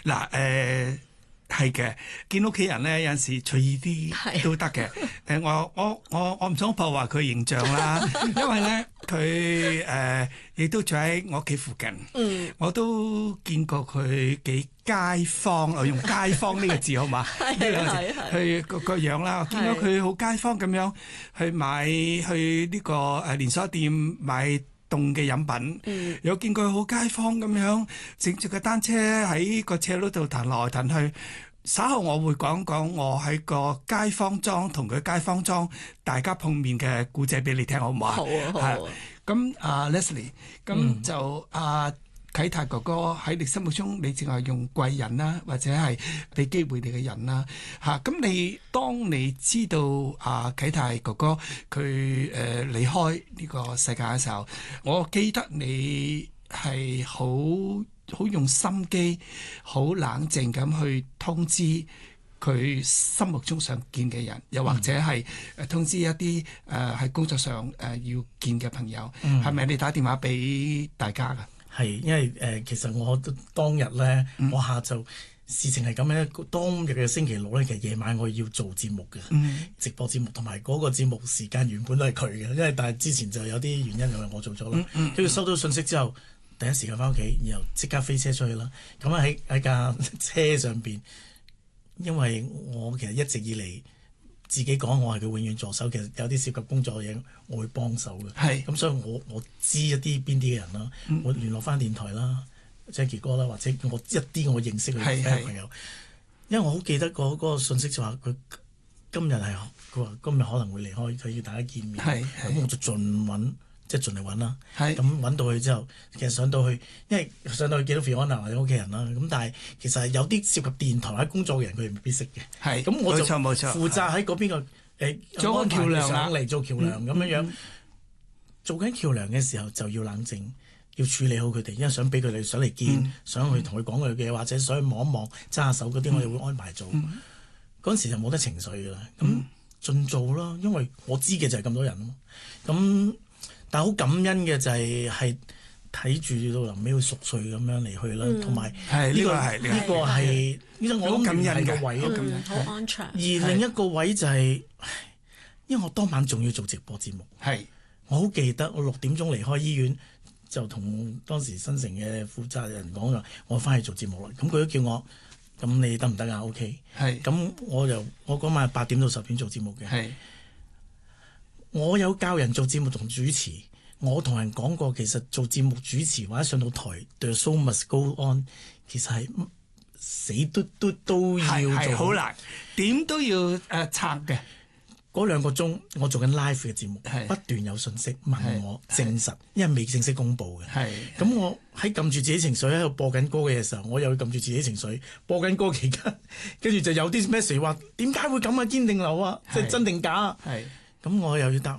嗱係嘅，見屋企人咧有陣時隨意啲都得嘅。我唔想破壞佢形象啦，因為咧佢亦都住喺我屋企附近。我都見過佢幾街坊，我用街坊呢個字好嘛？呢兩個字佢個樣啦，我見到佢好街坊咁樣去呢個連鎖店買凍嘅飲品，有見佢好街坊咁樣整住個單車喺個斜路度彈來彈去。稍後我會講講我喺個街坊莊同佢街坊莊大家碰面嘅故仔俾你聽，好唔好啊？ 好啊，好啊。 咁Leslie，咁就啟泰哥哥喺你心目中，你淨係用貴人啦，或者係俾機會你嘅人啦，咁當你知道啟泰哥哥佢離開呢個世界嘅時候，我記得你係好用心機，好冷靜咁去通知佢心目中想見嘅人，又或者係通知一啲喺工作上要見嘅朋友，係咪你打電話俾大家㗎？ 係，因為其實我當日咧，我下晝事情係咁樣，當日嘅星期六咧，其實夜晚我要做節目嘅，直播節目，同埋嗰個節目時間原本都係佢嘅，因為但係之前就有啲原因，因為我做咗啦。跟住收到信息之後，第一時間翻屋企，然後即刻飛車出去啦。咁喺架車上邊，因為我其實一直以嚟自己講我係佢永遠助手，其實有啲涉及工作嘅嘢，我會幫手嘅。係咁，所以我知一啲邊啲嘅人啦，我聯絡翻電台啦，Jackie 哥啦，或者我一啲我認識佢嘅朋友，因為我好記得嗰個信息就話佢今日佢話今日可能會離開，佢要大家見面。咁我就盡揾。即係盡力揾啦，咁揾到佢之後，其實上到去，因為上到去見到 Fiona 或者屋企人啦，咁但係其實有啲涉及電台或者工作嘅人，佢哋未必識嘅。咁我就負責喺嗰邊個做橋梁上嚟做橋梁咁樣，做緊橋梁嘅時候就要冷靜，要處理好佢哋，因為想俾佢哋上嚟見，想去同佢講佢嘅，或者想去望一望、揸下手嗰啲，我哋會安排做。嗰陣時就冇得情緒㗎啦，咁盡做啦，因為我知嘅就係咁多人咁。但係好感恩嘅就係睇住到臨尾會熟睡咁樣離去啦，同埋呢個係我好感恩嘅位， 好安詳。 而另一個位就係，因為我當晚仲要做直播節目，我好記得我6點鐘離開醫院，就同當時新城嘅負責人講話，我翻去做節目啦。咁佢都叫我，咁你得唔得啊？OK。咁我嗰晚8點到10點做節目嘅。我有教人做節目同主持，我同人講過，其實做節目主持或者上到台 The show must go on， 其實係死都要做， 係好難，點都要撐嘅。 嗰2個鐘我做緊 live 嘅節目，不斷有信息問我證實，因為未正式公佈嘅。咁我喺撳住自己情緒喺度播緊歌嘅時候，我又要撳住自己情緒播緊歌期間，跟住就有啲 message 話點解會咁啊？堅定流啊，即係真定假啊？咁我又要答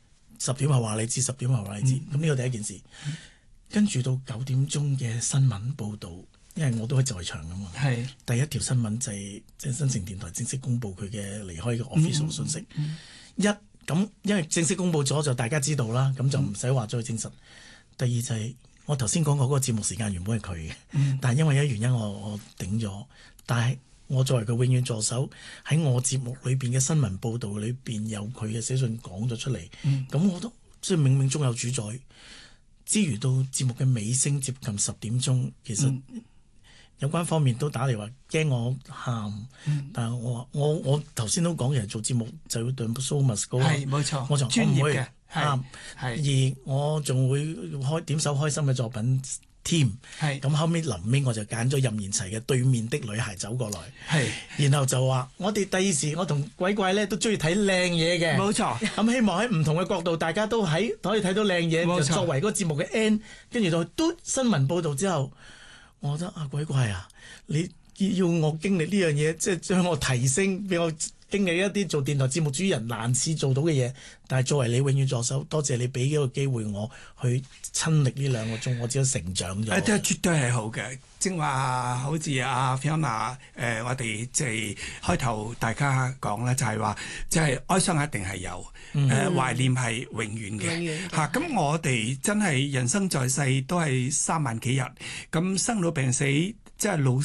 10點後話你知，10點後話你知。咁呢個第一件事，跟住到9點鐘嘅新聞報導，因為我都喺在場㗎嘛。第一條新聞就係即係新城電台正式公佈佢嘅離開嘅 official 信息。咁因為正式公佈咗就大家知道啦，咁就唔使話再證實。第二就係我頭先講過嗰個節目時間原本係佢嘅，但係因為一原因我頂咗，但係。我作為佢永遠助手，喺我節目裏邊嘅新聞報導裏邊有佢嘅寫信講咗出嚟，咁我都即係冥冥中有主宰。之餘到節目嘅尾聲接近10點鐘，其實有關方面都打嚟話驚我喊，但係我頭先都講，其實做節目就要對 show must go，係冇錯，我就專業嘅喊，而我仲會點首開心嘅作品。咁後尾臨尾我就揀咗任賢齊嘅《對面的女孩走過來》，然後就話我哋第二時我同鬼怪咧都中意睇靚嘢嘅，冇錯。咁希望喺唔同嘅角度，大家都可以睇到靚嘢，就作為嗰個節目嘅 end。跟住到都新聞報導之後，我覺得鬼怪啊，你要我經歷呢樣嘢，即係將我提升，俾我經歷一啲做電台節目主持人難似做到嘅嘢。但係作為你永遠助手，多謝你俾一個機會我去親歷呢2個鐘，我只係成長咗。 絕對係好嘅。正話好似阿 Fiona 我哋即係開頭大家講咧，就係話即係哀傷一定係有，懷念係永遠嘅嚇。咁我哋真係人生在世都係3萬幾日，咁生老病死即係老